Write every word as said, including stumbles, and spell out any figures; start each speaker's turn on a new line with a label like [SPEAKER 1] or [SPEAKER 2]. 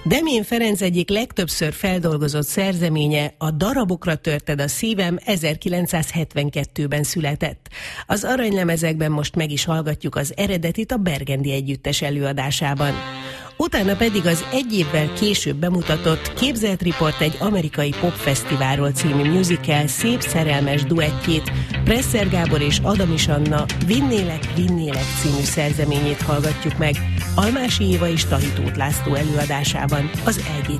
[SPEAKER 1] Demjén Ferenc egyik legtöbbször feldolgozott szerzeménye, a Darabokra törted a szívem, ezerkilencszázhetvenkettőben született. Az aranylemezekben most meg is hallgatjuk az eredetit a Bergendi Együttes előadásában. Utána pedig az egy évvel később bemutatott Képzelt Riport egy amerikai popfesztiválról című musical szép szerelmes duettjét, Presser Gábor és Adamis Anna Vinnélek, Vinnélek című szerzeményét hallgatjuk meg Almási Éva és Tahi Tóth László előadásában az el gé